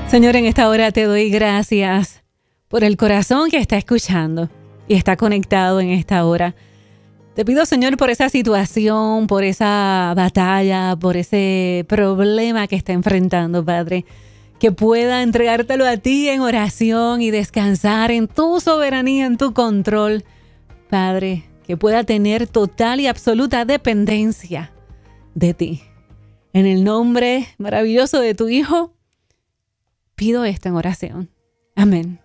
Señor, en esta hora te doy gracias por el corazón que está escuchando y está conectado en esta hora. Te pido, Señor, por esa situación, por esa batalla, por ese problema que está enfrentando, Padre, que pueda entregártelo a ti en oración y descansar en tu soberanía, en tu control, Padre, que pueda tener total y absoluta dependencia de ti. En el nombre maravilloso de tu Hijo, pido esto en oración. Amén.